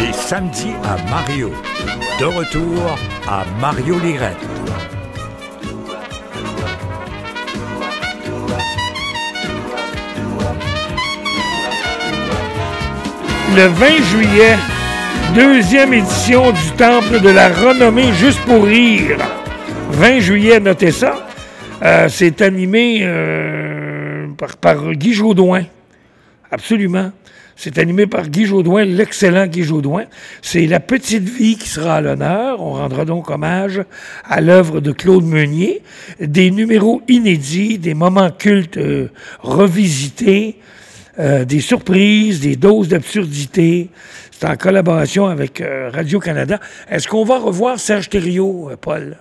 Les samedis à Mario. De retour à Mario Lirette. Le 20 juillet, deuxième édition du Temple de la Renommée Juste pour rire. 20 juillet, notez ça. C'est animé par Guy Jodoin. Absolument. C'est animé par Guy Jodoin, l'excellent Guy Jodoin. C'est La Petite Vie qui sera à l'honneur. On rendra donc hommage à l'œuvre de Claude Meunier. Des numéros inédits, des moments cultes revisités, des surprises, des doses d'absurdité. C'est en collaboration avec Radio-Canada. Est-ce qu'on va revoir Serge Thériault, Paul?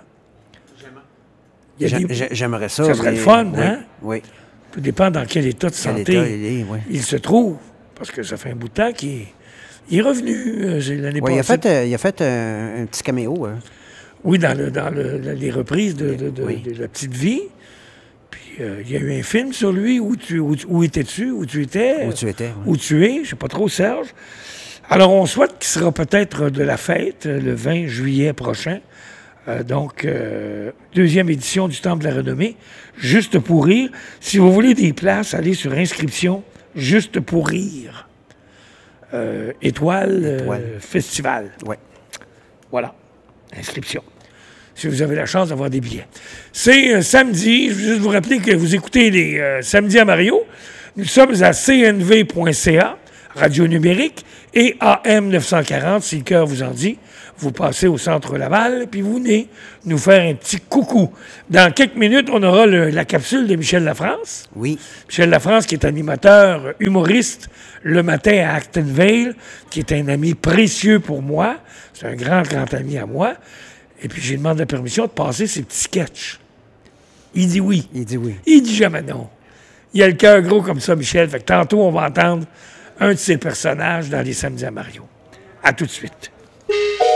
J'aimerais ça. Ça serait le fun, hein? Oui. Tout dépend dans quel état de santé il se trouve. Parce que ça fait un bout de temps qu'il est revenu l'année passée. Il a fait un petit caméo. Hein. Oui, dans les reprises de La Petite Vie. Puis il y a eu un film sur lui. Où étais-tu? Où tu étais? Où tu étais, oui. Où tu es? Je ne sais pas trop, Serge. Alors, on souhaite qu'il sera peut-être de la fête le 20 juillet prochain. Deuxième édition du Temple de la Renommée, Juste pour rire. Si vous voulez des places, allez sur inscription, Juste pour rire. Étoile. Festival. Oui. Voilà. Inscription. Si vous avez la chance d'avoir des billets. C'est samedi. Je veux juste vous rappeler que vous écoutez les Samedis à Mario. Nous sommes à cnv.ca, radio numérique, et AM 940, si le cœur vous en dit. Vous passez au Centre Laval, puis vous venez nous faire un petit coucou. Dans quelques minutes, on aura la capsule de Michel Lafrance. Oui. Michel Lafrance, qui est animateur humoriste le matin à Actonville, qui est un ami précieux pour moi. C'est un grand ami à moi. Et puis, j'ai demandé la permission de passer ses petits sketchs. Il dit oui. Il dit oui. Il dit jamais non. Il a le cœur gros comme ça, Michel. Fait que tantôt, on va entendre un de ses personnages dans les Samedis à Mario. À tout de suite.